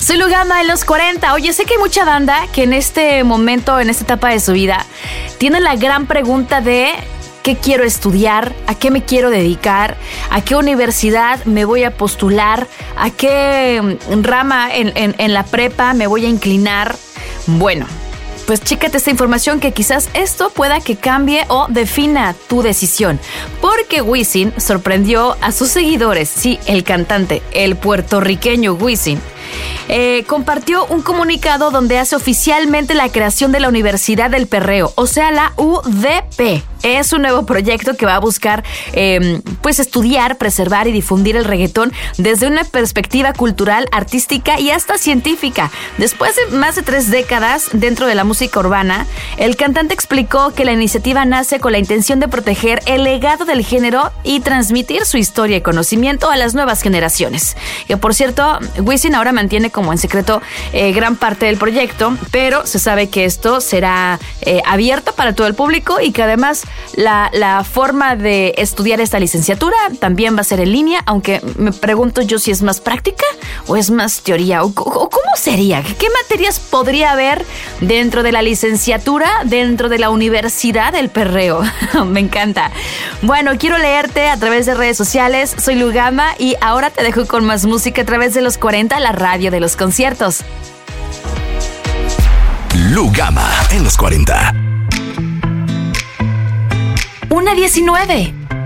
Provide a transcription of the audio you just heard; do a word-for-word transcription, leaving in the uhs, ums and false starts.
Soy Lugama en los cuarenta. Oye, sé que hay mucha banda que en este momento, en esta etapa de su vida, tiene la gran pregunta de ¿qué quiero estudiar? ¿A qué me quiero dedicar? ¿A qué universidad me voy a postular? ¿A qué rama en, en, en la prepa me voy a inclinar? Bueno, pues chécate esta información que quizás esto pueda que cambie o defina tu decisión. Porque Wisin sorprendió a sus seguidores. Sí, el cantante, el puertorriqueño Wisin, eh, compartió un comunicado donde hace oficialmente la creación de la Universidad del Perreo, o sea, la U D P. Es un nuevo proyecto que va a buscar eh, pues estudiar, preservar y difundir el reggaetón desde una perspectiva cultural, artística y hasta científica. Después de más de tres décadas dentro de la música urbana, el cantante explicó que la iniciativa nace con la intención de proteger el legado del género y transmitir su historia y conocimiento a las nuevas generaciones. Que por cierto, Wisin ahora mantiene como en secreto eh, gran parte del proyecto, pero se sabe que esto será eh, abierto para todo el público y que además La, la forma de estudiar esta licenciatura también va a ser en línea, aunque me pregunto yo si es más práctica o es más teoría, o, o cómo sería, qué materias podría haber dentro de la licenciatura, dentro de la Universidad del Perreo. Me encanta. Bueno, quiero leerte a través de redes sociales. Soy Lugama y ahora te dejo con más música a través de los cuarenta, la radio de los conciertos. Lugama en los cuarenta. Una diecinueve.